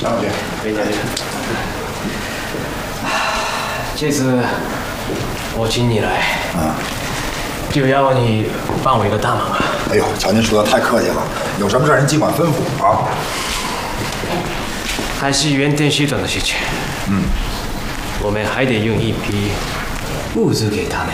张小军， 袁将军，这次我请你来，就要你帮我一个大忙啊！ 哎呦，瞧您说的太客气了，有什么事您尽管吩咐啊。 还是原电系统的事情。我们还得用一批物资给他们。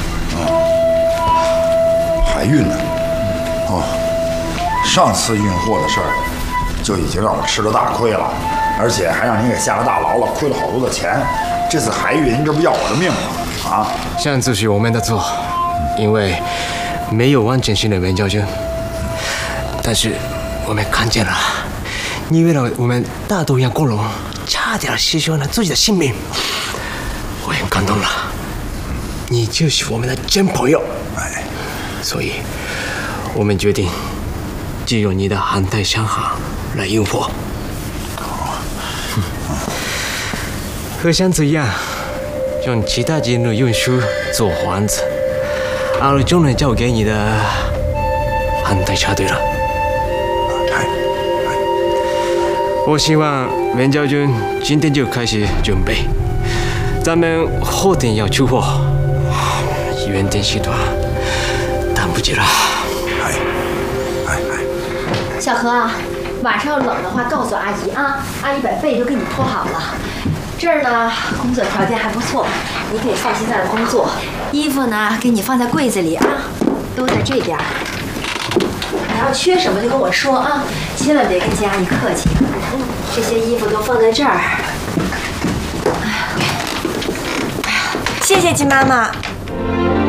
海运呢？哦，上次运货的事儿就已经让我吃了大亏了，而且还让您给下了大牢了，亏了好多的钱。这次海运，您这不要我的命吗？啊！ 上次是我们的错，因为没有完整性的援交证。但是我们看见了，你为了我们大东洋共荣，差点牺牲了自己的性命，我很感动了。你就是我们的真朋友。 哎， 所以，我们决定借用你的航太商行来运货。和上次一样，用其他经路运输做环子，而重任交给你的航太车队了。我希望袁将军今天就开始准备，咱们后天要出货，原电系统等不及了。 小何啊，晚上要冷的话告诉阿姨啊，阿姨把被都给你铺好了。这儿呢，工作条件还不错，你可以放心在这工作。衣服呢，给你放在柜子里啊，都在这边。你要缺什么就跟我说啊，千万别跟金阿姨客气。这些衣服都放在这儿。哎呀，谢谢金妈妈。